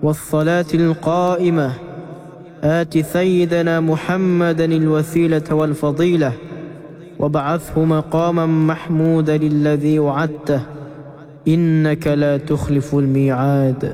والصلاة القائمة آت سيدنا محمدا الوسيلة والفضيلة وابعثه مقاما محمودا الذي وعدته إنك لا تخلف الميعاد.